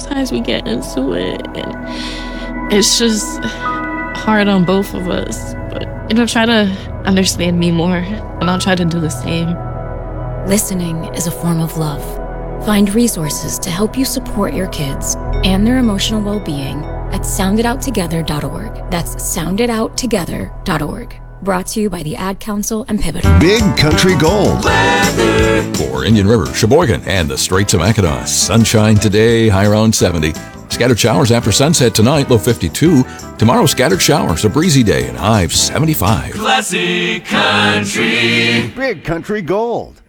sometimes we get into it and it's just hard on both of us. But try to understand me more and I'll try to do the same. Listening is a form of love. Find resources to help you support your kids and their emotional well-being at sounditouttogether.org. That's sounditouttogether.org. Brought to you by the Ad Council and Pivotal. Big Country Gold. For Indian River, Sheboygan, and the Straits of Mackinac. Sunshine today, high around 70. Scattered showers after sunset tonight, low 52. Tomorrow, scattered showers, a breezy day, and high 75. Classic Country. Big Country Gold.